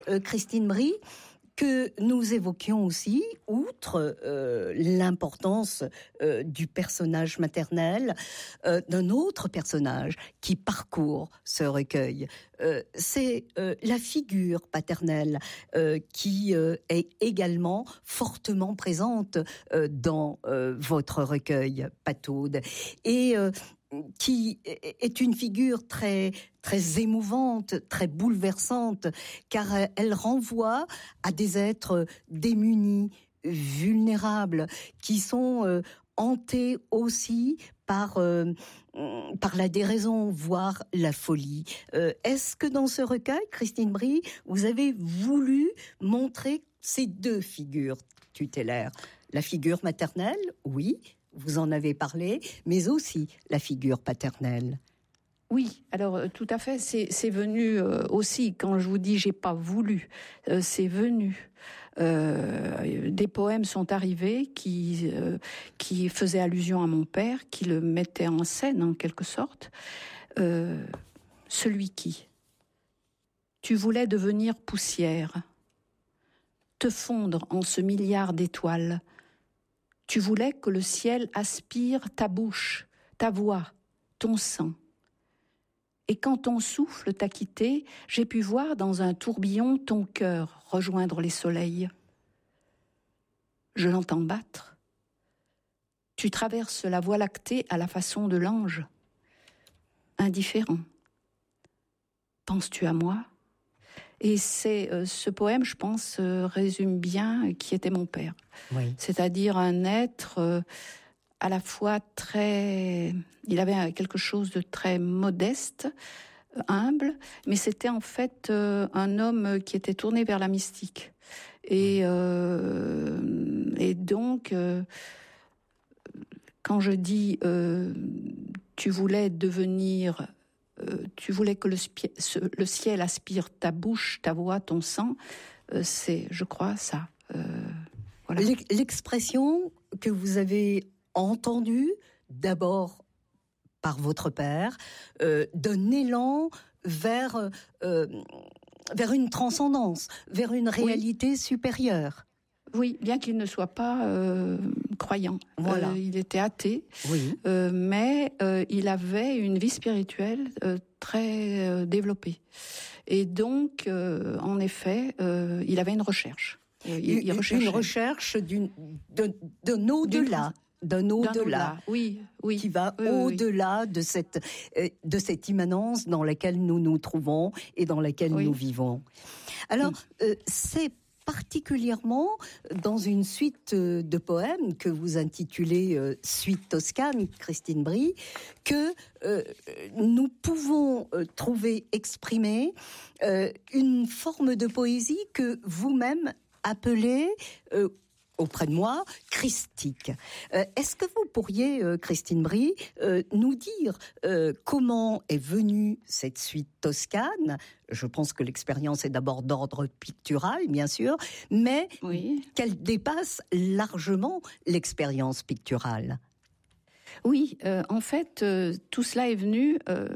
Christine Brie, que nous évoquions aussi, outre l'importance du personnage maternel, d'un autre personnage qui parcourt ce recueil. C'est la figure paternelle qui est également fortement présente dans votre recueil, Pataude. Et qui est une figure très émouvante, très bouleversante, car elle renvoie à des êtres démunis, vulnérables, qui sont hantés aussi par la déraison, voire la folie. Est-ce que dans ce recueil, Christine Brie, vous avez voulu montrer ces deux figures tutélaires? La figure maternelle, oui, vous en avez parlé, mais aussi la figure paternelle. Oui, alors tout à fait, c'est venu aussi, quand je vous dis j'ai pas voulu, c'est venu. Des poèmes sont arrivés qui faisaient allusion à mon père, qui le mettaient en scène en quelque sorte. Celui qui, tu voulais devenir poussière, te fondre en ce milliard d'étoiles. Tu voulais que le ciel aspire ta bouche, ta voix, ton sang. Et quand ton souffle t'a quitté, j'ai pu voir dans un tourbillon ton cœur rejoindre les soleils. Je l'entends battre. Tu traverses la voie lactée à la façon de l'ange. Indifférent. Penses-tu à moi ? Et c'est ce poème, je pense, résume bien qui était mon père. Oui. C'est-à-dire un être à la fois très... Il avait quelque chose de très modeste, humble, mais c'était en fait un homme qui était tourné vers la mystique. Et donc, quand je dis tu voulais devenir... tu voulais que le ciel aspire ta bouche, ta voix, ton sang, c'est, je crois, ça. Voilà. L'expression que vous avez entendue, d'abord par votre père, d'un élan vers une transcendance, vers une réalité supérieure. Oui, bien qu'il ne soit pas croyant. Voilà. Il était athée, oui. Mais il avait une vie spirituelle très développée. Et donc, en effet, il avait une recherche. Il recherchait. Une recherche d'un au-delà. D'un au-delà, oui, qui va au-delà de cette immanence dans laquelle nous nous trouvons et dans laquelle nous vivons. Alors, c'est particulièrement dans une suite de poèmes que vous intitulez Suite Toscane, Christine Brie, que nous pouvons trouver exprimée une forme de poésie que vous-même appelez auprès de moi, christique. Est-ce que vous pourriez, Christine Brie, nous dire comment est venue cette suite toscane ? Je pense que l'expérience est d'abord d'ordre pictural, bien sûr, mais qu'elle dépasse largement l'expérience picturale. Oui, en fait, tout cela est venu...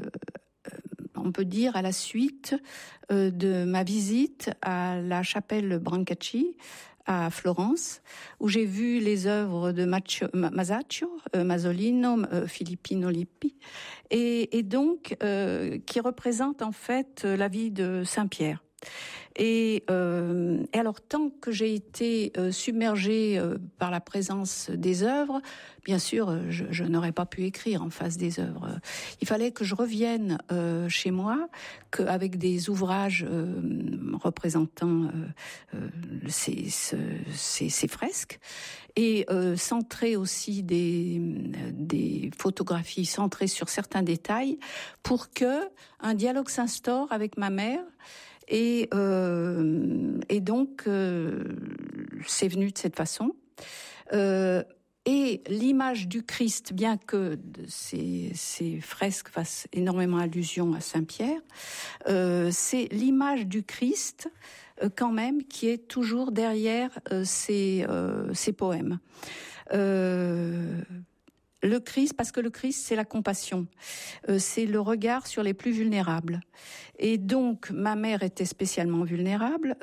on peut dire à la suite de ma visite à la chapelle Brancacci à Florence, où j'ai vu les œuvres de Masaccio, Masolino, Filippino Lippi, et donc qui représentent en fait la vie de Saint-Pierre. Et alors, tant que j'ai été submergée par la présence des œuvres, bien sûr, je n'aurais pas pu écrire en face des œuvres. Il fallait que je revienne chez moi, avec des ouvrages représentant ces fresques, et centrer aussi des photographies centrées sur certains détails, pour que un dialogue s'instaure avec ma mère. Et donc, c'est venu de cette façon. Et l'image du Christ, bien que ces fresques fassent énormément allusion à Saint-Pierre, c'est l'image du Christ, quand même, qui est toujours derrière ces poèmes. Le Christ, parce que le Christ, c'est la compassion. C'est le regard sur les plus vulnérables. Et donc, ma mère était spécialement vulnérable.